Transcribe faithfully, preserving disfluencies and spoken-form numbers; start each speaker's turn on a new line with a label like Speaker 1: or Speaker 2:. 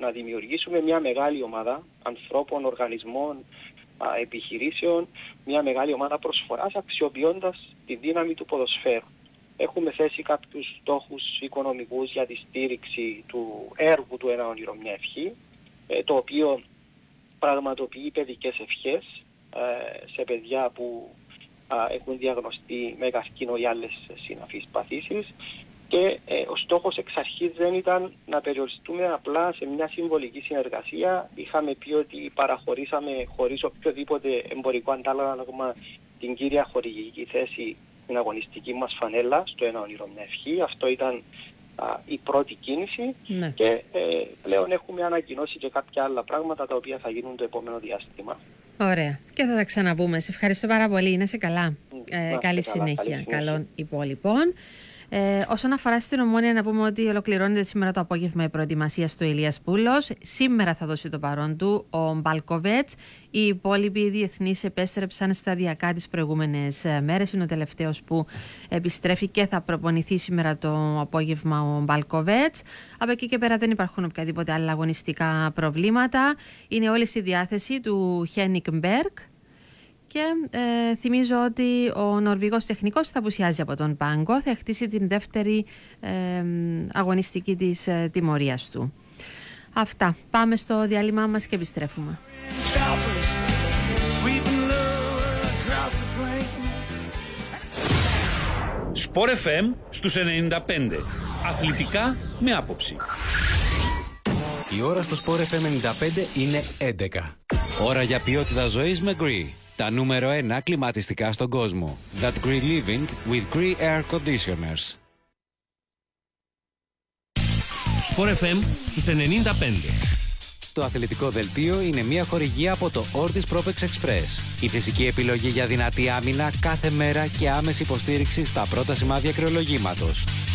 Speaker 1: να δημιουργήσουμε μια μεγάλη ομάδα ανθρώπων, οργανισμών, επιχειρήσεων, μια μεγάλη ομάδα προσφοράς αξιοποιώντας τη δύναμη του ποδοσφαίρου. Έχουμε θέσει κάποιους στόχους οικονομικούς για τη στήριξη του έργου του Ένα Όνειρο Μια Ευχή, το οποίο πραγματοποιεί παιδικές ευχές σε παιδιά που έχουν διαγνωστεί με καρκίνο ή άλλες συναφείς παθήσεις. Και ε, ο στόχος εξ αρχής δεν ήταν να περιοριστούμε απλά σε μια συμβολική συνεργασία. Είχαμε πει ότι παραχωρήσαμε χωρίς οποιοδήποτε εμπορικό αντάλλαγμα την κύρια χορηγική θέση στην αγωνιστική μας φανέλα στο Ένα Όνειρο Μια Ευχή. Αυτό ήταν α, η πρώτη κίνηση, ναι. Και ε, πλέον έχουμε ανακοινώσει και κάποια άλλα πράγματα τα οποία θα γίνουν το επόμενο διάστημα.
Speaker 2: Ωραία. Και θα τα ξαναπούμε. Σε ευχαριστώ πάρα πολύ. Να είσαι καλά. Ε, καλή,
Speaker 1: καλά
Speaker 2: συνέχεια.
Speaker 1: καλή συνέχεια.
Speaker 2: Καλών υπόλοιπων. Ε, όσον αφορά στην Ομόνοια, να πούμε ότι ολοκληρώνεται σήμερα το απόγευμα η προετοιμασία στο Ηλίας Πούλος. Σήμερα θα δώσει το παρόν του ο Μπαλκοβέτς. Οι υπόλοιποι διεθνείς επέστρεψαν σταδιακά τις προηγούμενες μέρες. Είναι ο τελευταίος που επιστρέφει και θα προπονηθεί σήμερα το απόγευμα ο Μπαλκοβέτς. Από εκεί και πέρα δεν υπάρχουν οποιαδήποτε άλλα αγωνιστικά προβλήματα. Είναι όλοι στη διάθεση του Χένικ Μπέρκ. Και ε, θυμίζω ότι ο Νορβηγός τεχνικός θα απουσιάζει από τον πάγκο, θα χτίσει την δεύτερη ε, αγωνιστική της ε, τιμωρίας του. Αυτά. Πάμε στο διάλειμμα μας και επιστρέφουμε.
Speaker 3: Σπορ εφ εμ στους ενενήντα πέντε. Αθλητικά με άποψη.
Speaker 4: Η ώρα στο Σπορ εφ εμ ενενήντα πέντε είναι έντεκα. Ώρα για ποιότητα ζωής με Gree. Τα νούμερο ένα κλιματιστικά στον κόσμο. That Gree Living with Gree Air Conditioners.
Speaker 3: Σπορ εφ εμ στους ενενήντα πέντε.
Speaker 4: Το αθλητικό δελτίο είναι μια χορηγία από το Ortis Propex Express. Η φυσική επιλογή για δυνατή άμυνα κάθε μέρα και άμεση υποστήριξη στα πρώτα σημάδια κρεολογήματος.